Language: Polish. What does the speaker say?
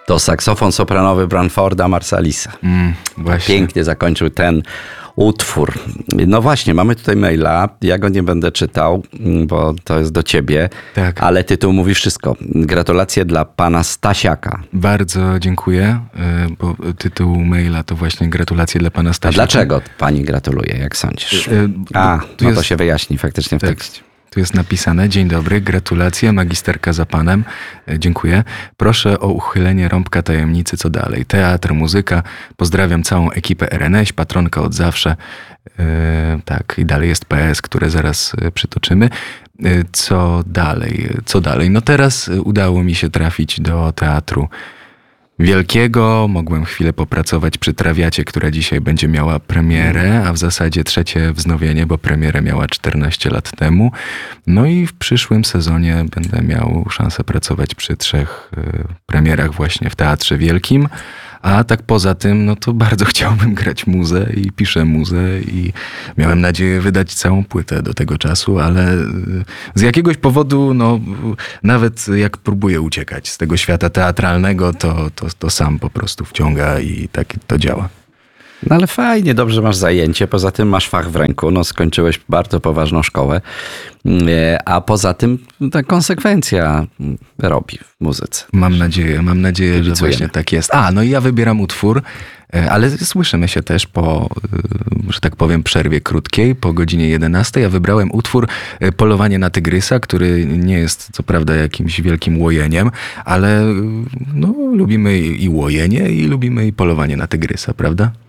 To saksofon sopranowy Branforda Marsalisa. Właśnie. Pięknie zakończył ten utwór. No właśnie, mamy tutaj maila. Ja go nie będę czytał, bo to jest do ciebie. Tak. Ale tytuł mówi wszystko. Gratulacje dla pana Stasiaka. Bardzo dziękuję, bo tytuł maila to właśnie gratulacje dla pana A Stasiaka. dlaczego pani gratuluje, jak sądzisz? Tu to jest- się wyjaśni faktycznie w Tak. tekście. Tu jest napisane: dzień dobry, gratulacje, magisterka za panem. Dziękuję. Proszę o uchylenie rąbka tajemnicy, co dalej. Teatr, muzyka. Pozdrawiam całą ekipę RNŚ, patronka od zawsze. Tak, i dalej jest PS, które zaraz przytoczymy. Co dalej? Co dalej? No teraz udało mi się trafić do Teatru Wielkiego. Mogłem chwilę popracować przy Trawiacie, która dzisiaj będzie miała premierę, a w zasadzie trzecie wznowienie, bo premierę miała 14 lat temu. No i w przyszłym sezonie będę miał szansę pracować przy 3 premierach właśnie w Teatrze Wielkim. A tak poza tym, no to bardzo chciałbym grać muzę i piszę muzę i miałem nadzieję wydać całą płytę do tego czasu, ale z jakiegoś powodu, no nawet jak próbuję uciekać z tego świata teatralnego, to sam po prostu wciąga i tak to działa. No ale fajnie, dobrze masz zajęcie. Poza tym masz fach w ręku. No skończyłeś bardzo poważną szkołę. A poza tym ta konsekwencja robi w muzyce. Mam nadzieję, że Kibicujemy. właśnie tak jest. No i ja wybieram utwór, ale słyszymy się też po, że tak powiem, przerwie krótkiej, po godzinie 11. Ja wybrałem utwór Polowanie na tygrysa, który nie jest co prawda jakimś wielkim łojeniem, ale no, lubimy i łojenie i lubimy i polowanie na tygrysa, prawda?